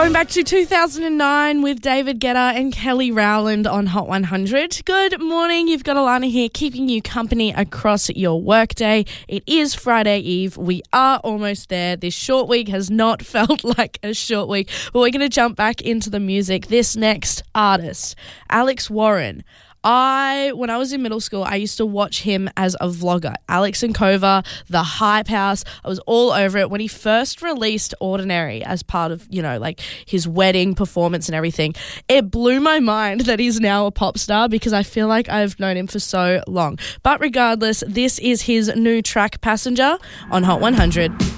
Going back to 2009 with David Guetta and Kelly Rowland on Hot 100. Good morning. You've got Alana here keeping you company across your workday. It is Friday Eve. We are almost there. This short week has not felt like a short week, but we're going to jump back into the music. This next artist, Alex Warren. When I was in middle school, I used to watch him as a vlogger. Alex and Kova, The Hype House. I was all over it. When he first released Ordinary as part of, his wedding performance and everything, it blew my mind that he's now a pop star because I feel like I've known him for so long. But regardless, this is his new track, Passenger, on Hot 100.